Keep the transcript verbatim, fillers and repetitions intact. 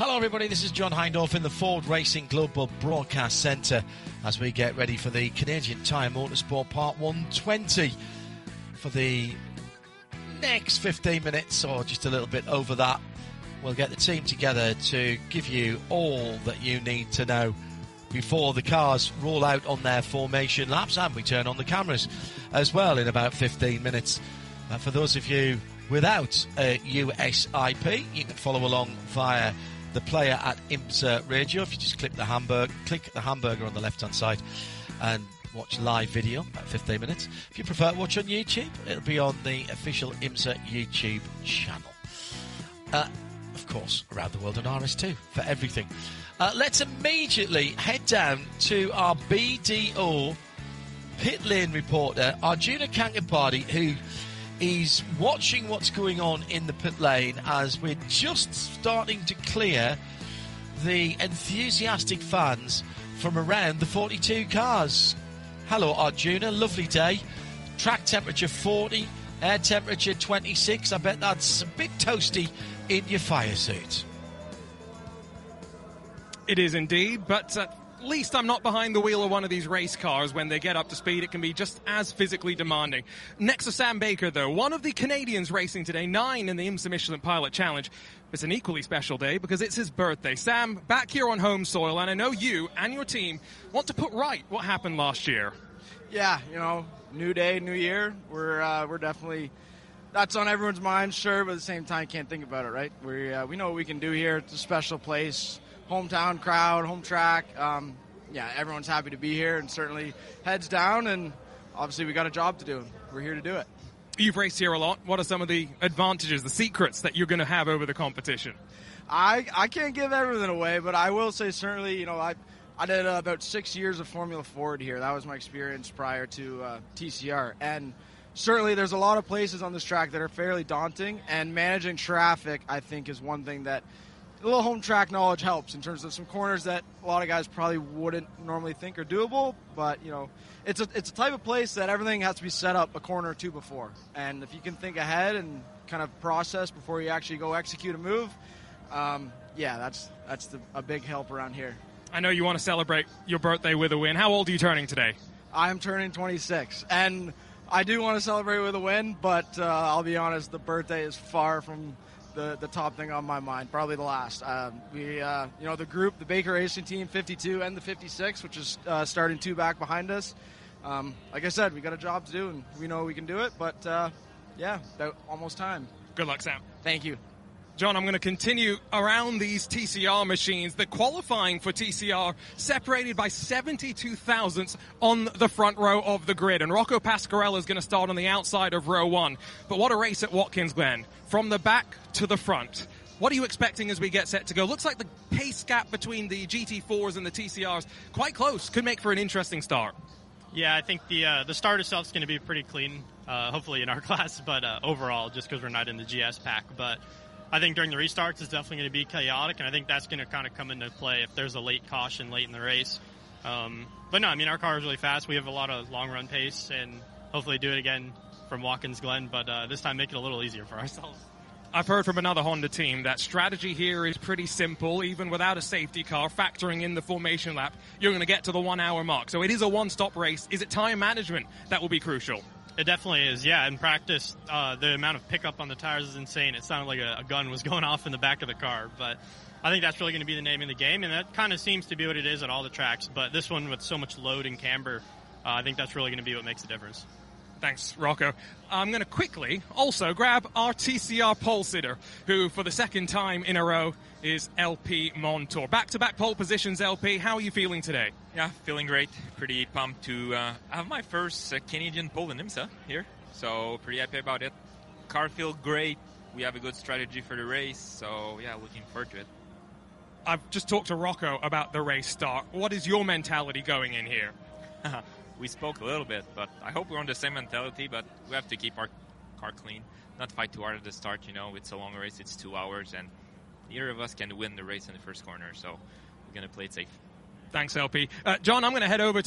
Hello everybody, this is John Hindhaugh in the Ford Racing Global Broadcast Centre as we get ready for the Canadian Tire Motorsport Part one twenty. For the next fifteen minutes, or just a little bit over that, we'll get the team together to give you all that you need to know before the cars roll out on their formation laps, and we turn on the cameras as well in about fifteen minutes. Uh, for those of you without a U S I P, you can follow along via the player at IMSA Radio. If you just click the hamburger, click the hamburger on the left-hand side and watch live video at fifteen minutes. If you prefer to watch on YouTube, it'll be on the official IMSA YouTube channel. Uh, of course, around the world on R S two for everything. Uh, let's immediately head down to our B D O pit lane reporter, Arjuna Kankapati, who is watching what's going on in the pit lane as we're just starting to clear the enthusiastic fans from around the forty-two cars. Hello, Arjuna. Lovely day. Track temperature forty, air temperature twenty-six. I bet that's a bit toasty in your fire suit. It is indeed, but at least I'm not behind the wheel of one of these race cars. When they get up to speed, it can be just as physically demanding. Next to Sam Baker, though, one of the Canadians racing today, nine in the IMSA Michelin Pilot Challenge. It's an equally special day because it's his birthday. Sam, back here on home soil, and I know you and your team want to put right what happened last year. Yeah, you know, new day, new year. We're uh, we're definitely, that's on everyone's mind, sure, but at the same time, can't think about it, right? We uh, we know what we can do here. It's a special place. Hometown crowd, home track. Um, yeah, everyone's happy to be here, and certainly heads down, and obviously we got a job to do. We're here to do it. You've raced here a lot. What are some of the advantages, the secrets that you're going to have over the competition? I I can't give everything away, but I will say certainly, you know, I I did uh, about six years of Formula Ford here. That was my experience prior to uh, T C R, and certainly there's a lot of places on this track that are fairly daunting, and managing traffic, I think, is one thing that a little home track knowledge helps in terms of some corners that a lot of guys probably wouldn't normally think are doable. But, you know, it's a it's a type of place that everything has to be set up a corner or two before. And if you can think ahead and kind of process before you actually go execute a move, um, yeah, that's that's the, a big help around here. I know you want to celebrate your birthday with a win. How old are you turning today? I'm turning twenty-six. And I do want to celebrate with a win, but uh, I'll be honest, the birthday is far from the the top thing on my mind, probably the last. Um, we, uh, you know, the group, the Baker Racing Team, fifty-two and the fifty-six, which is uh, starting two back behind us. Um, like I said, we got a job to do, and we know we can do it. But uh, yeah, about almost time. Good luck, Sam. Thank you. John, I'm going to continue around these T C R machines. The qualifying for T C R separated by seventy-two thousandths on the front row of the grid. And Rocco Pasquarella is going to start on the outside of row one. But what a race at Watkins Glen. From the back to the front. What are you expecting as we get set to go? Looks like the pace gap between the G T fours and the T C Rs quite close. Could make for an interesting start. Yeah, I think the uh, the start itself is going to be pretty clean, uh, hopefully in our class, but uh, overall, just because we're not in the G S pack. But I think during the restarts, it's definitely going to be chaotic, and I think that's going to kind of come into play if there's a late caution late in the race. Um, but no, I mean, our car is really fast. We have a lot of long-run pace, and hopefully do it again from Watkins Glen, but uh, this time make it a little easier for ourselves. I've heard from another Honda team that strategy here is pretty simple. Even without a safety car, factoring in the formation lap, you're going to get to the one-hour mark. So it is a one-stop race. Is it time management that will be crucial? It definitely is, yeah. In practice, uh, the amount of pickup on the tires is insane. It sounded like a, a gun was going off in the back of the car. But I think that's really going to be the name of the game, and that kind of seems to be what it is at all the tracks. But this one with so much load and camber, uh, I think that's really going to be what makes the difference. Thanks, Rocco. I'm going to quickly also grab our T C R pole sitter, who for the second time in a row is L P Montour. Back-to-back pole positions, L P. How are you feeling today? Yeah, feeling great. Pretty pumped to uh, have my first uh, Canadian pole in IMSA here. So pretty happy about it. Car feels great. We have a good strategy for the race. So yeah, looking forward to it. I've just talked to Rocco about the race start. What is your mentality going in here? We spoke a little bit, but I hope we're on the same mentality, but we have to keep our car clean, not fight too hard at the start. You know, it's a long race, it's two hours, and neither of us can win the race in the first corner, so we're going to play it safe. Thanks, L P. Uh, John, I'm going to head over to